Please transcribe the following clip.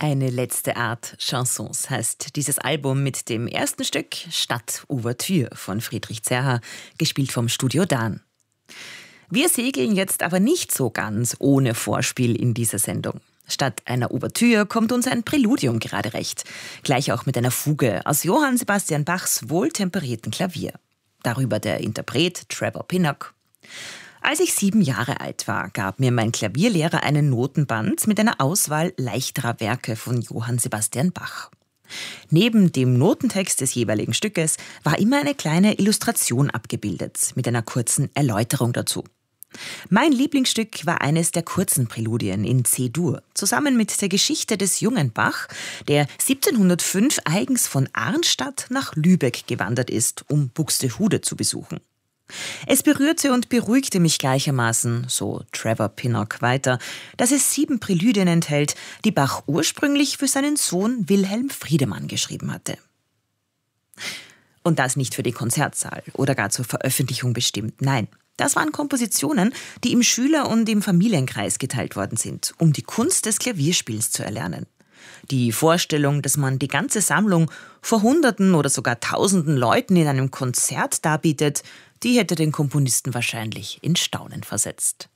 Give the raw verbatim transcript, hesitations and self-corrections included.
Eine letzte Art Chansons heißt dieses Album mit dem ersten Stück Stadtouvertüre von Friedrich Zerha, gespielt vom Studio Dan. Wir segeln jetzt aber nicht so ganz ohne Vorspiel in dieser Sendung. Statt einer Ouvertüre kommt uns ein Präludium gerade recht. Gleich auch mit einer Fuge aus Johann Sebastian Bachs wohltemperierten Klavier. Darüber der Interpret Trevor Pinnock. Als ich sieben Jahre alt war, gab mir mein Klavierlehrer einen Notenband mit einer Auswahl leichterer Werke von Johann Sebastian Bach. Neben dem Notentext des jeweiligen Stückes war immer eine kleine Illustration abgebildet, mit einer kurzen Erläuterung dazu. Mein Lieblingsstück war eines der kurzen Präludien in C-Dur, zusammen mit der Geschichte des jungen Bach, der siebzehnhundertfünf eigens von Arnstadt nach Lübeck gewandert ist, um Buxtehude zu besuchen. Es berührte und beruhigte mich gleichermaßen, so Trevor Pinnock weiter, dass es sieben Präludien enthält, die Bach ursprünglich für seinen Sohn Wilhelm Friedemann geschrieben hatte. Und das nicht für den Konzertsaal oder gar zur Veröffentlichung bestimmt, nein. Das waren Kompositionen, die im Schüler- und im Familienkreis geteilt worden sind, um die Kunst des Klavierspiels zu erlernen. Die Vorstellung, dass man die ganze Sammlung vor Hunderten oder sogar Tausenden Leuten in einem Konzert darbietet, die hätte den Komponisten wahrscheinlich in Staunen versetzt.